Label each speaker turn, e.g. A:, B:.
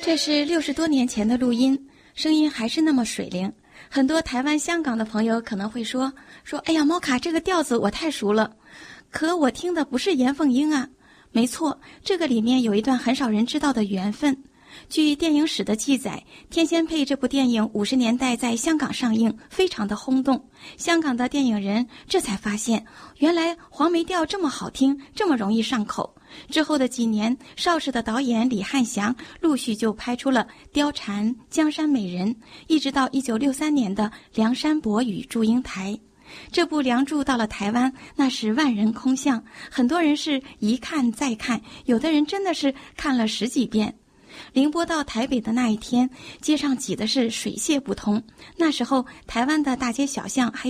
A: 这是60多年前的录音，声音还是那么水灵。很多台湾、香港的朋友可能会说，哎呀，猫卡这个调子我太熟了，可我听的不是严凤英啊。没错，这个里面有一段很少人知道的缘分。据电影史的记载，《天仙配》这部电影50年代在香港上映，非常的轰动。香港的电影人这才发现，原来黄梅调这么好听，这么容易上口。之后的几年，邵氏的导演李翰祥陆续就拍出了《貂蝉》《江山美人》，一直到1963年的《梁山伯与祝英台》。这部《梁祝》到了台湾，那是万人空巷，很多人是一看再看，有的人真的是看了10几遍。凌波到台北的那一天，街上挤的是水泄不通。那时候，台湾的大街小巷还有